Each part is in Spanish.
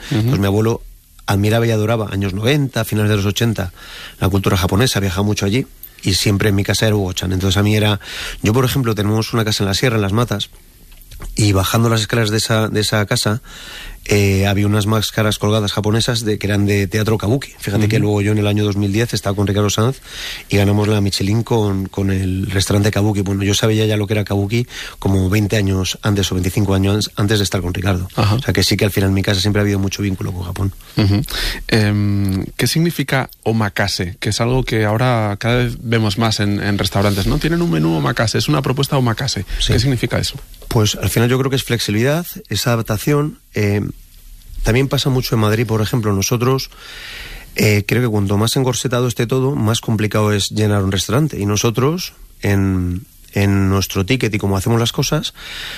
Pues mi abuelo admiraba y adoraba, años 90, finales de los 80, la cultura japonesa, viajaba mucho allí, y siempre en mi casa era Hugo-chan. Entonces a mí yo por ejemplo, tenemos una casa en la sierra, en Las Matas, y bajando las escaleras de esa casa había unas máscaras colgadas japonesas que eran de teatro kabuki. Fíjate que luego yo en el año 2010 estaba con Ricardo Sanz y ganamos la Michelin con el restaurante kabuki. Bueno, yo sabía ya lo que era kabuki como 20 años antes o 25 años antes de estar con Ricardo. Ajá. O sea que sí que al final en mi casa siempre ha habido mucho vínculo con Japón. ¿Qué significa omakase? Que es algo que ahora cada vez vemos más en restaurantes, ¿no? Tienen un menú omakase, es una propuesta omakase. Sí. ¿Qué significa eso? Pues al final yo creo que es flexibilidad, es adaptación. También pasa mucho en Madrid, por ejemplo. Nosotros creo que cuanto más encorsetado esté todo, más complicado es llenar un restaurante. Y nosotros, en nuestro ticket y como hacemos las cosas,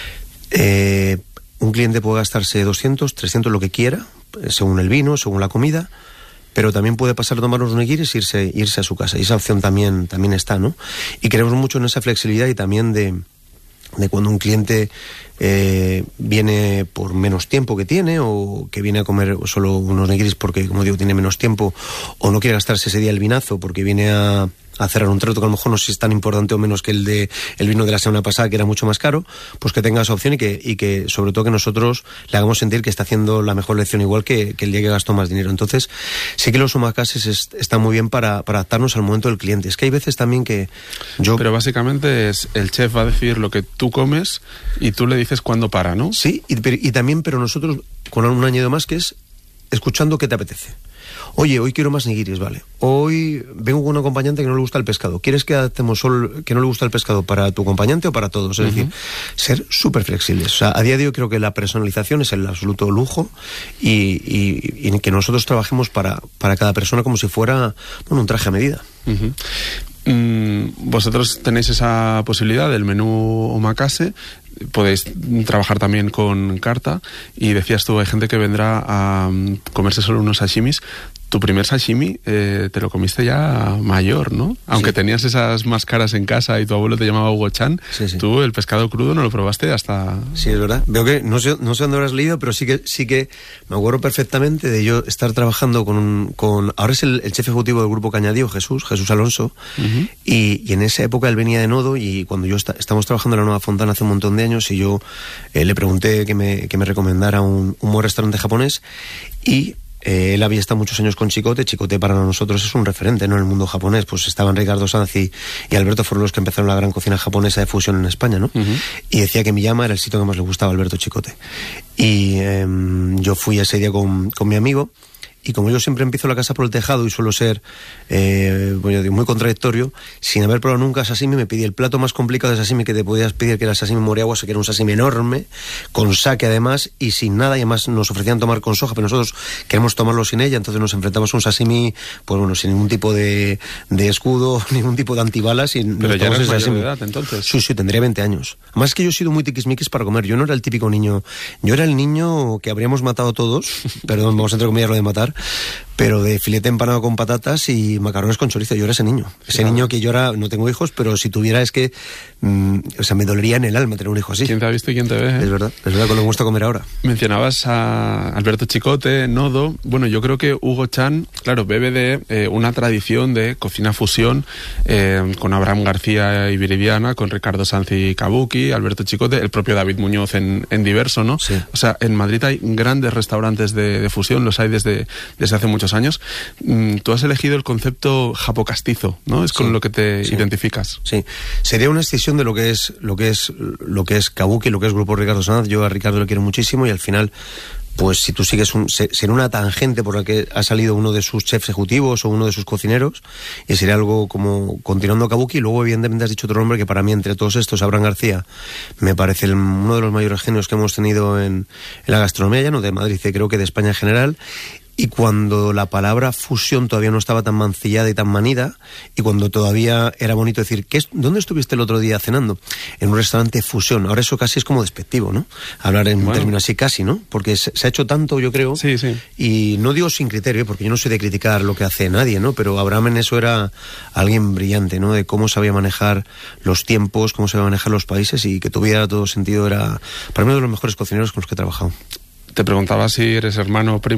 un cliente puede gastarse 200, 300, lo que quiera, según el vino, según la comida, pero también puede pasar a tomar unos nigiris e irse a su casa. Y esa opción también está, ¿no? Y creemos mucho en esa flexibilidad y también de cuando un cliente viene por menos tiempo que tiene, o que viene a comer solo unos nigiris porque, como digo, tiene menos tiempo, o no quiere gastarse ese día el vinazo porque viene a cerrar un trato que a lo mejor no sé si es tan importante o menos que el vino de la semana pasada, que era mucho más caro, pues que tenga esa opción y que sobre todo que nosotros le hagamos sentir que está haciendo la mejor elección, igual que el día que gastó más dinero. Entonces sí que los omakases están muy bien para adaptarnos al momento del cliente. Es que hay veces también que Pero básicamente es el chef va a decidir lo que tú comes y tú le dices cuándo para, ¿no? Sí, y también, pero nosotros con un añadido más, que es escuchando qué te apetece. Oye, hoy quiero más nigiris, vale. Hoy vengo con un acompañante que no le gusta el pescado. ¿Quieres que adaptemos solo que no le gusta el pescado para tu acompañante o para todos? Es decir, ser súper flexibles. O sea, a día de hoy creo que la personalización es el absoluto lujo y que nosotros trabajemos para cada persona como si fuera un traje a medida. Vosotros tenéis esa posibilidad del menú omakase. Podéis trabajar también con carta, y decías tú, hay gente que vendrá a comerse solo unos sashimis. Tu primer sashimi te lo comiste ya mayor, ¿no? Aunque tenías esas máscaras en casa y tu abuelo te llamaba Hugo-chan, tú el pescado crudo no lo probaste hasta... Sí, es verdad. Veo que no sé dónde habrás leído, pero sí que me acuerdo perfectamente de yo estar trabajando con ahora es el chef ejecutivo del Grupo Cañadío, Jesús Alonso, y en esa época él venía de Nodo, y cuando estamos trabajando en la Nueva Fontana hace un montón de años, y yo le pregunté que me recomendara un buen restaurante japonés, y él había estado muchos años con Chicote. Chicote para nosotros es un referente, ¿no?, en el mundo japonés. Pues estaban Ricardo Sanz y Alberto, fueron los que empezaron la gran cocina japonesa de fusión en España, ¿no? Y decía que Miyama era el sitio que más le gustaba a Alberto Chicote. Y yo fui ese día con mi amigo, y como yo siempre empiezo la casa por el tejado y suelo ser muy contradictorio, sin haber probado nunca sashimi, me pedí el plato más complicado de sashimi que te podías pedir, que era el sashimi moriawa, que era un sashimi enorme, con sake además, y sin nada, y además nos ofrecían tomar con soja, pero nosotros queremos tomarlo sin ella. Entonces nos enfrentamos a un sashimi, sin ningún tipo de escudo, ningún tipo de antibalas. Pero ya eres mayor de edad, entonces. Sí, tendría 20 años. Además es que yo he sido muy tiquismiquis para comer. Yo no era el típico niño, yo era el niño que habríamos matado todos, perdón, vamos a entrecomillar lo de matar, pero de filete empanado con patatas y macarrones con chorizo. Yo era ese niño. Ese niño que yo ahora no tengo hijos, pero si tuviera es que... me dolería en el alma tener un hijo así. ¿Quién te ha visto y quién te ve? Es verdad que me gusta comer ahora. Mencionabas a Alberto Chicote, Nodo. Bueno, yo creo que Hugo-chan, claro, bebe de una tradición de cocina fusión, con Abraham García y Viridiana, con Ricardo Sanz y Kabuki, Alberto Chicote, el propio David Muñoz en Diverso, ¿no? Sí. O sea, en Madrid hay grandes restaurantes de fusión, los hay desde hace muchos años. Tú has elegido el concepto japocastizo, ¿no? Es con lo que te identificas. Sí. Sería una escisión de lo que es Kabuki, lo que es Grupo Ricardo Sanz. Yo a Ricardo le quiero muchísimo, y al final, pues si tú sigues será una tangente por la que ha salido uno de sus chefs ejecutivos o uno de sus cocineros, y sería algo como continuando Kabuki. Y luego evidentemente has dicho otro nombre que para mí, entre todos estos, Abraham García, me parece uno de los mayores genios que hemos tenido en la gastronomía, ya no de Madrid, creo que de España en general. Y cuando la palabra fusión todavía no estaba tan mancillada y tan manida, y cuando todavía era bonito decir, ¿dónde estuviste el otro día cenando? En un restaurante fusión. Ahora eso casi es como despectivo, ¿no? Hablar en términos así casi, ¿no? Porque se ha hecho tanto, yo creo. Sí. Y no digo sin criterio, porque yo no soy de criticar lo que hace nadie, ¿no? Pero Abraham en eso era alguien brillante, ¿no? De cómo sabía manejar los tiempos, cómo sabía manejar los países, y que tuviera todo sentido. Era, para mí, uno de los mejores cocineros con los que he trabajado. Te preguntaba si eres hermano o primo